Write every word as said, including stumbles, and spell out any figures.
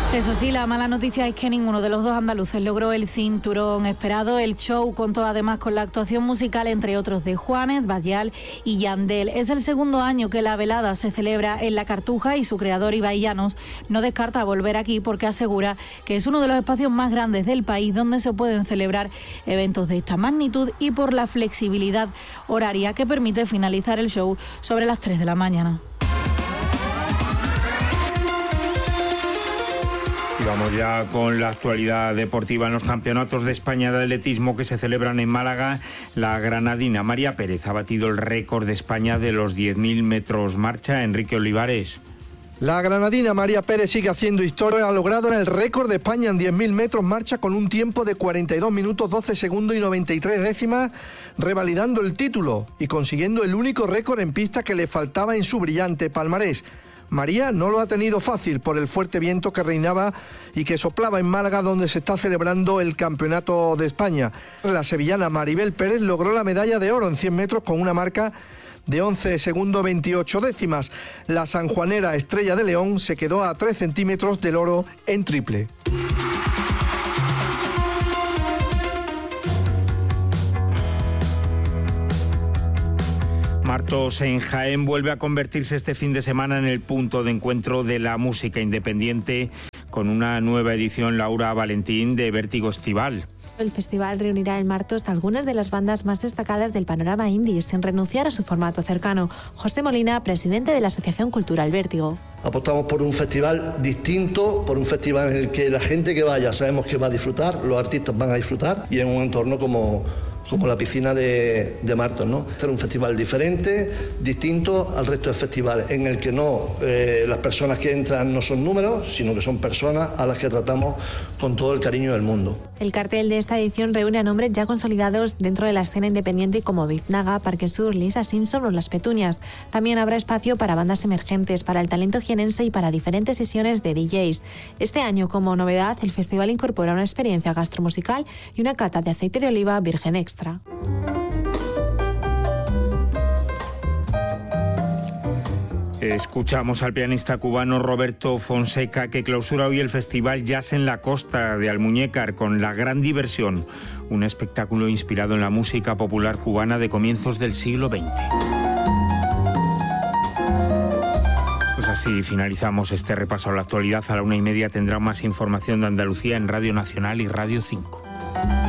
Eso sí, la mala noticia es que ninguno de los dos andaluces logró el cinturón esperado. El show contó además con la actuación musical, entre otros, de Juanes, Badial y Yandel. Es el segundo año que la velada se celebra en La Cartuja y su creador, Ibai Llanos, no descarta volver aquí porque asegura que es uno de los espacios más grandes del país donde se pueden celebrar eventos de esta magnitud y por la flexibilidad horaria que permite finalizar el show sobre las tres de la mañana. Y vamos ya con la actualidad deportiva. En los campeonatos de España de atletismo que se celebran en Málaga, la granadina María Pérez ha batido el récord de España de los diez mil metros marcha. Enrique Olivares. La granadina María Pérez sigue haciendo historia, ha logrado el récord de España en diez mil metros marcha con un tiempo de cuarenta y dos minutos doce segundos y noventa y tres décimas, revalidando el título y consiguiendo el único récord en pista que le faltaba en su brillante palmarés. María no lo ha tenido fácil por el fuerte viento que reinaba y que soplaba en Málaga, donde se está celebrando el Campeonato de España. La sevillana Maribel Pérez logró la medalla de oro en cien metros con una marca de once segundos veintiocho décimas. La sanjuanera Estrella de León se quedó a tres centímetros del oro en triple. Martos en Jaén vuelve a convertirse este fin de semana en el punto de encuentro de la música independiente con una nueva edición, Laura Valentín, de Vértigo Estival. El festival reunirá en Martos a algunas de las bandas más destacadas del panorama indie, sin renunciar a su formato cercano. José Molina, presidente de la Asociación Cultural Vértigo. Apostamos por un festival distinto, por un festival en el que la gente que vaya sabemos que va a disfrutar, los artistas van a disfrutar y en un entorno como... como la piscina de, de Martos, ¿no? Hacer un festival diferente, distinto al resto de festivales, en el que no eh, las personas que entran no son números, sino que son personas a las que tratamos con todo el cariño del mundo. El cartel de esta edición reúne a nombres ya consolidados dentro de la escena independiente como Biznaga, Parque Sur, Lisa Simpson o Las Petunias. También habrá espacio para bandas emergentes, para el talento jienense y para diferentes sesiones de D Js. Este año, como novedad, el festival incorpora una experiencia gastromusical y una cata de aceite de oliva virgen extra. Escuchamos al pianista cubano Roberto Fonseca, que clausura hoy el festival Jazz en la Costa de Almuñécar con La Gran Diversión, un espectáculo inspirado en la música popular cubana de comienzos del siglo veinte. Pues así finalizamos este repaso a la actualidad. A la una y media tendrán más información de Andalucía en Radio Nacional y Radio cinco.